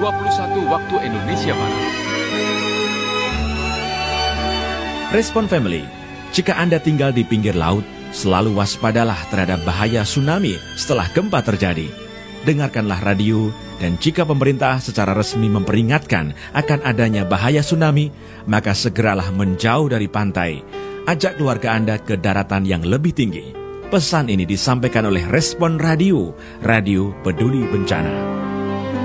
21 waktu Indonesia Barat. Respon Family, jika Anda tinggal di pinggir laut, selalu waspadalah terhadap bahaya tsunami setelah gempa terjadi. Dengarkanlah radio, dan jika pemerintah secara resmi memperingatkan akan adanya bahaya tsunami, maka segeralah menjauh dari pantai. Ajak keluarga Anda ke daratan yang lebih tinggi. Pesan ini disampaikan oleh Respon Radio, Radio Peduli Bencana.